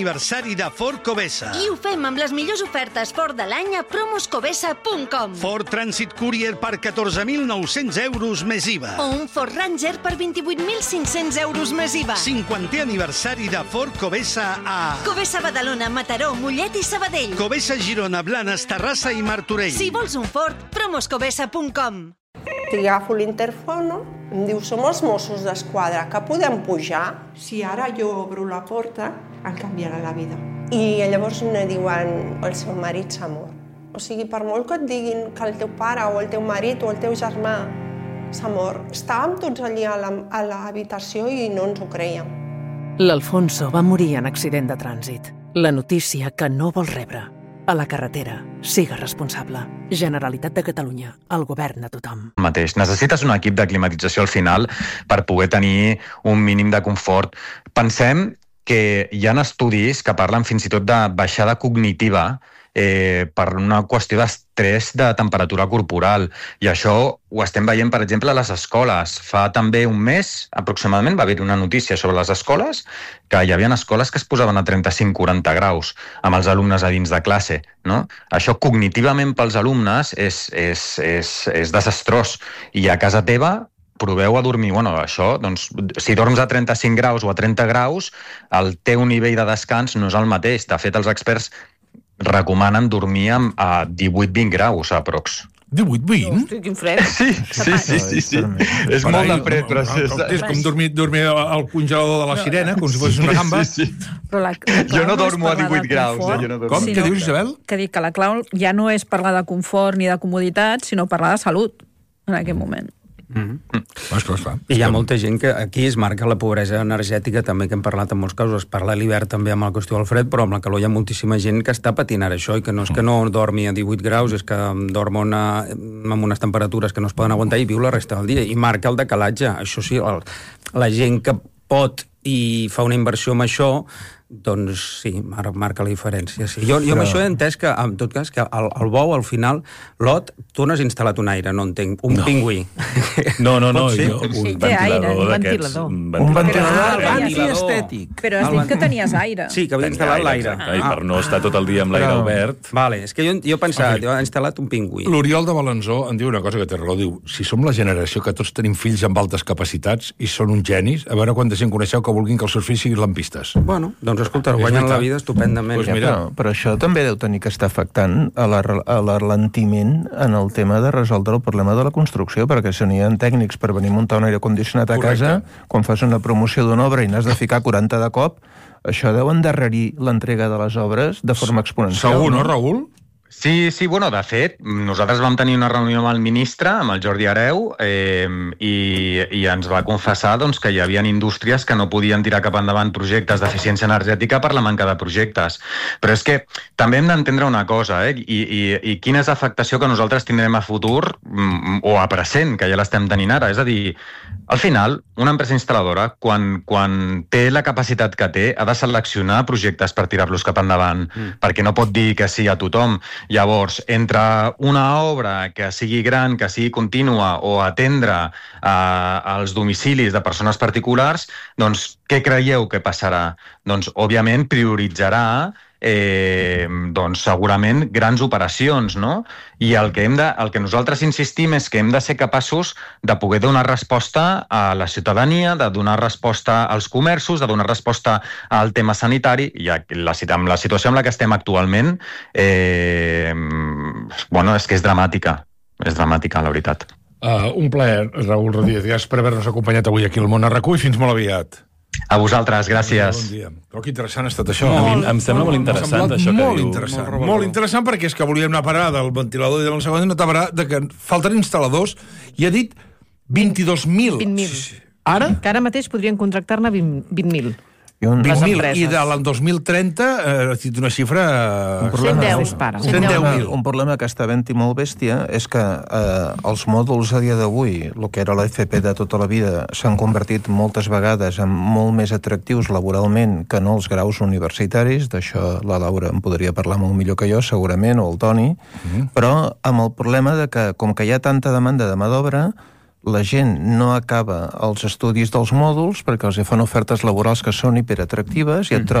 Aniversari de Ford Covesa. I ho fem amb les millors ofertes Ford de l'any a promoscovesa.com. Ford Transit Courier per 14.900 euros més IVA. O un Ford Ranger per 28.500 euros més IVA. 50è aniversari de Ford Covesa a... Covesa Badalona, Mataró, Mollet i Sabadell. Covesa Girona, Blanes, Terrassa i Martorell. Si vols un Ford, promoscovesa.com. Li agafo l'interfono, em diu, som els Mossos d'Esquadra, que podem pujar? Si ara jo obro la porta, em canviarà la vida. I llavors me diuen, el seu marit s'ha mort. O sigui, per molt que et diguin que el teu pare o el teu marit o el teu germà s'ha mort, estàvem tots allí a l'habitació i no ens ho creiem. L'Alfonso va morir en accident de trànsit. La notícia que no vol rebre. A la carretera, siga responsable. Generalitat de Catalunya, el govern de tothom. Necessites un equip de climatització al final per poder tenir un mínim de confort. Pensem que hi ha estudis que parlen fins i tot de baixada cognitiva per una qüestió d'estrès de temperatura corporal. I això ho estem veient, per exemple, a les escoles. Fa també un mes, aproximadament, va haver una notícia sobre les escoles, que hi havia escoles que es posaven a 35-40 graus amb els alumnes a dins de classe. No? Això cognitivament pels alumnes és desastrós. I a casa teva proveu a dormir. Bueno, això, doncs, si dorms a 35 graus o a 30 graus, el teu nivell de descans no és el mateix. De fet, els experts recomanen dormir a 18-20 graus, aprox. 18-20? Hosti, quin fred. Sí. És molt de fred, però... És com dormir al congelador de la sirena, com si fos una gamba. Sí. Però Jo no dormo a 18 graus. Com? Què dius, Isabel? Que dic que la clau ja no és parlar de confort ni de comoditat, sinó parlar de salut en aquest moment. Clar. I hi ha molta gent que aquí es marca la pobresa energètica, també, que hem parlat en molts casos, es parla a l'hivern també amb la qüestió del fred, però amb la calor hi ha moltíssima gent que està patint ara això, i que no és que no dormi a 18 graus, és que dorm amb unes temperatures que no es poden aguantar i viu la resta del dia, i marca el decalatge. Això sí, la gent que pot i fa una inversió en això, doncs sí, marca la diferència. Sí. Jo amb això he entès que, en tot cas, que el bou, al final, Lot, tu no has instal·lat un aire, no entenc, pingüí. No, Sí, té aire, un ventilador. Un ventilador antiestètic. Però has dit que tenies aire. Sí, que havia instal·lat l'aire. I per no estar tot el dia amb l'aire obert... Vale, és que jo pensava, he instal·lat un pingüí. L'Oriol de Balanzó en diu una cosa que té raó, diu, si som la generació que tots tenim fills amb altes capacitats i són uns genis, a veure quanta gent coneixeu que vulguin que els seus fills siguin lampistes. Bueno, doncs escolta, guanyen la vida estupendament. Pues mira, però això també deu tenir que estar afectant a l'alentiment en el tema de resoldre el problema de la construcció, perquè si no hi ha tècnics per venir a muntar un aire condicionat a casa, quan fas una promoció d'una obra i n'has de ficar 40 de cop, això deu endarrerir l'entrega de les obres de forma exponencial. Segur, no, Raül? Sí, bueno, de fet, nosaltres vam tenir una reunió amb el ministre, amb el Jordi Hereu, i ens va confessar doncs, que hi havia indústries que no podien tirar cap endavant projectes d'eficiència energètica per la manca de projectes. Però és que també hem d'entendre una cosa, i quina és l'afectació que nosaltres tindrem a futur o a present, que ja l'estem tenint ara. És a dir, al final, una empresa instal·ladora, quan té la capacitat que té, ha de seleccionar projectes per tirar-los cap endavant, perquè no pot dir que sí a tothom. Llavors, entre una obra que sigui gran, que sigui contínua, o atendre als domicilis de persones particulars, doncs què creieu que passarà? Doncs, òbviament, prioritzarà doncs segurament grans operacions, no? I el que nosaltres insistim és que hem de ser capaços de poder donar resposta a la ciutadania, de donar resposta als comerços, de donar resposta al tema sanitari, i amb la situació en la que estem actualment, bueno, és que és dramàtica, la veritat. Un plaer, Raül Rodríguez, gràcies per haver-nos acompanyat avui aquí al Món a RAC1 i fins molt aviat. A vosaltres, gràcies. Bon dia. Però que interessant ha estat això. Em sembla molt interessant, això que diu. Molt interessant, perquè és que volíem anar a parar del ventilador i de la segona, no parar que falten instal·ladors, i ha dit 22.000. 20.000. Ara? Que ara mateix podrien contractar-ne 20.000. 20.000, i de l'any 2030 ha dit una xifra... 110.000. Un problema que està havent-hi molt bèstia és que els mòduls a dia d'avui, el que era l'FP de tota la vida, s'han convertit moltes vegades en molt més atractius laboralment que no els graus universitaris. D'això la Laura em podria parlar molt millor que jo, segurament, o el Toni, però amb el problema de que, com que hi ha tanta demanda de mà d'obra, la gent no acaba els estudis dels mòduls perquè els fan ofertes laborals que són hiperatractives i et